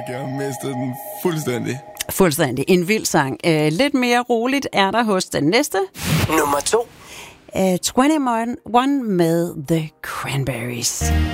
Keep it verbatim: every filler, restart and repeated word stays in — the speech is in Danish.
jeg har mistet den fuldstændig. Fuldstændig. En vild sang. Uh, lidt mere roligt er der hos den næste. Nummer to. Uh, enogtyve med The Cranberries.